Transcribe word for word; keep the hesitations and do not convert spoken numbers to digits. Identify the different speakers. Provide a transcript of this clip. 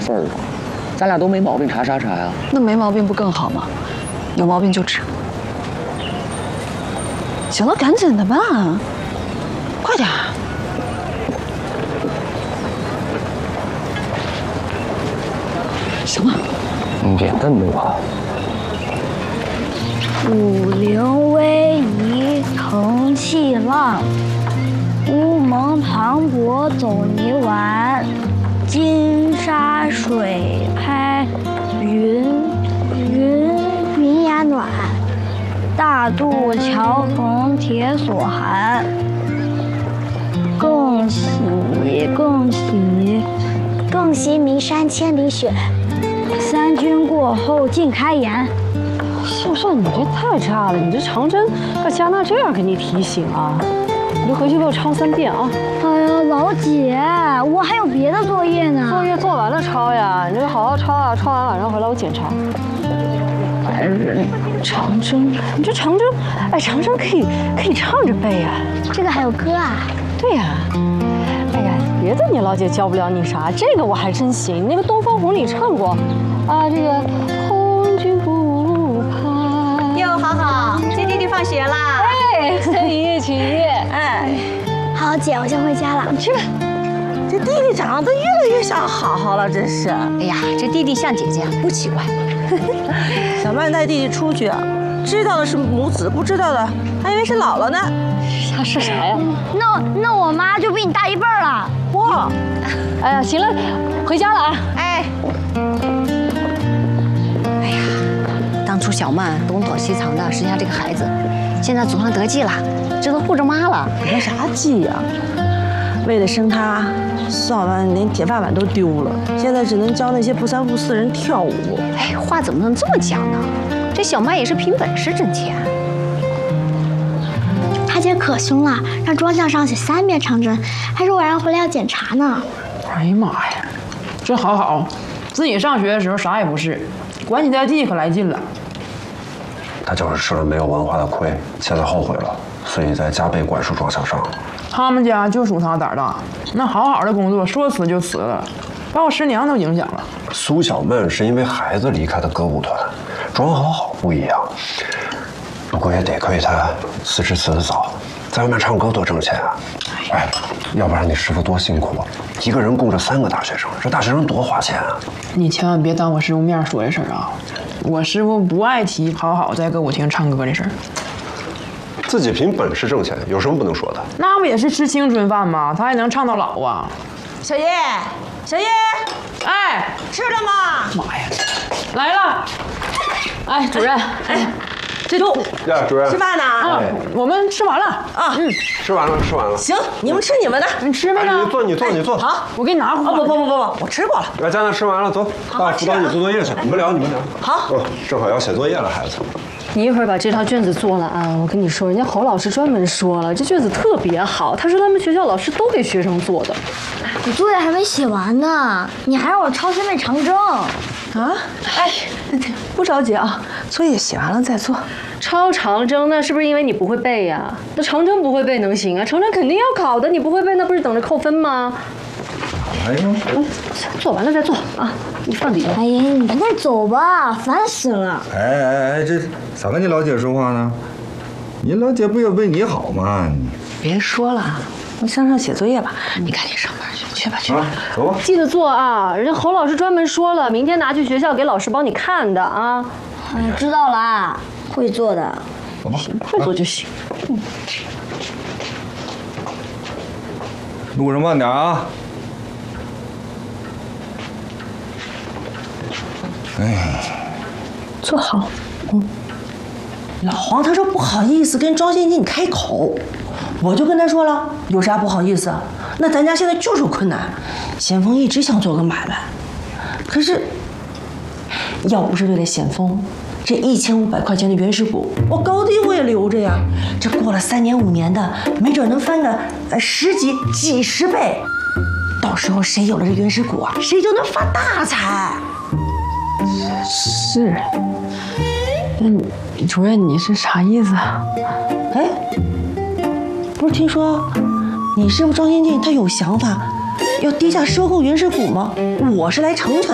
Speaker 1: 份儿啊？咱俩都没毛病，查啥查呀？
Speaker 2: 那没毛病不更好吗？有毛病就治。行了，赶紧的吧，快点。行了，
Speaker 1: 你别瞪着我。
Speaker 3: 武陵威仪腾气浪，乌蒙磅礴走泥丸，金沙水拍云云云崖暖，大渡桥逢铁索寒。更喜更喜更喜岷山千里雪，三军过后尽开颜。
Speaker 4: 秀秀，你这太差了！你这长针要加纳这样给你提醒啊，你就回去给我抄三遍啊！
Speaker 3: 哎呀，老姐，我还有别的作业呢。
Speaker 4: 作业做完了抄呀，你这好好抄啊，抄完晚上回来我检查。
Speaker 1: 烦人！
Speaker 4: 长针，你这长针，哎，长针可以可以唱着背啊。
Speaker 3: 这个还有歌啊？
Speaker 4: 对呀。哎呀，别的你老姐教不了你啥，这个我还真行。那个《东方红》里唱过，啊，这个红军不怕。
Speaker 5: 哟，好好，接弟弟放学啦！
Speaker 4: 哎，请夜请夜，
Speaker 5: 哎，
Speaker 3: 好姐，我先回家了。
Speaker 5: 你去吧。这弟弟长得越来越像好好了，真是。
Speaker 6: 哎呀，这弟弟像姐姐不奇怪。
Speaker 5: 小曼带弟弟出去，知道的是母子，不知道的还以为是姥姥呢。
Speaker 4: 他是啥呀？
Speaker 3: 那那我妈就比你大一辈儿了。
Speaker 5: 哇！
Speaker 4: 哎呀，行了，回家了啊。
Speaker 5: 哎。
Speaker 6: 哎呀，当初小曼东躲西藏的生下这个孩子，现在祖上得计了，这都护着妈了。
Speaker 5: 得啥计呀？为了生他，小曼连铁饭碗都丢了，现在只能教那些不三不四人跳舞。
Speaker 6: 哎，话怎么能这么讲呢？这小曼也是凭本事挣钱。
Speaker 3: 他姐可凶了，让妆相上写三遍长针，还说晚上回来要检查呢。
Speaker 7: 哎呀妈呀，这好好，自己上学的时候啥也不是，管你带弟可来劲了。
Speaker 8: 他就是吃了没有文化的亏，现在后悔了，所以在加倍管束庄向上。
Speaker 7: 他们家就属他胆大，那好好的工作说辞就辞了，把我师娘都影响了。
Speaker 8: 苏小曼是因为孩子离开的歌舞团，庄好好不一样。不过也得亏他辞职辞得早，在外面唱歌多挣钱啊！哎，要不然你师傅多辛苦啊，一个人供着三个大学生，这大学生多花钱啊！
Speaker 7: 你千万别当我师傅面说这事儿啊！我师傅不爱提好好在歌舞厅唱歌这事儿。
Speaker 8: 自己凭本事挣钱，有什么不能说的？
Speaker 7: 那不也是吃青春饭吗？他还能唱到老啊！
Speaker 5: 小叶，小叶，
Speaker 7: 哎，
Speaker 5: 吃了吗？
Speaker 7: 妈呀，来了！哎，主任，哎。这都
Speaker 8: 呀，主任
Speaker 5: 吃饭呢？
Speaker 7: 啊，我们吃完了
Speaker 5: 啊。
Speaker 7: 嗯，
Speaker 8: 吃完了，吃完了。
Speaker 5: 行，你们吃你们的。
Speaker 7: 你吃呗呢？
Speaker 8: 你坐，你坐，你坐。
Speaker 5: 好，
Speaker 7: 我给你拿壶。
Speaker 5: 不不不不不，我吃过了。
Speaker 8: 来，佳娜吃完了，走，到辅导你做作业去。你们聊，你们聊。
Speaker 5: 好。
Speaker 8: 哦，正好要写作业了，孩子。
Speaker 4: 你一会儿把这套卷子做了啊！我跟你说，人家侯老师专门说了，这卷子特别好，他说他们学校老师都给学生做的。
Speaker 3: 我作业还没写完呢，你还让我抄三遍长征。
Speaker 5: 啊，哎，不着急啊，作业写完了再做。
Speaker 4: 抄长征那是不是因为你不会背呀？那长征不会背能行啊？长征肯定要考的，你不会背那不是等着扣分吗？
Speaker 8: 哎呀，
Speaker 4: 嗯，做完了再做啊，你放底下。
Speaker 3: 哎呀，你赶紧走吧，烦死了。
Speaker 9: 哎哎哎，这咋跟你老姐说话呢？你老姐不也为你好吗？你
Speaker 5: 别说了，你上上写作业吧，你赶紧上班去，去吧去吧。
Speaker 9: 走吧。
Speaker 4: 记得做啊！人家侯老师专门说了，明天拿去学校给老师帮你看的啊。
Speaker 3: 嗯，知道了，会做的。
Speaker 9: 走吧，
Speaker 4: 会做就行。嗯。
Speaker 9: 路上慢点啊！哎，
Speaker 5: 坐好。嗯。老黄他说不好意思跟庄先进开口，我就跟他说了，有啥不好意思？那咱家现在就是有困难，咸丰一直想做个买卖，可是要不是为了咸丰，这一千五百块钱的原始股，我高低我也留着呀。这过了三年五年的，没准能翻个呃十几几十倍，到时候谁有了这原始股啊，谁就能发大财。
Speaker 7: 是，那你主任你是啥意思啊？
Speaker 5: 哎，不是听说你师傅庄先进他有想法，要低价收购原始股吗？我是来成全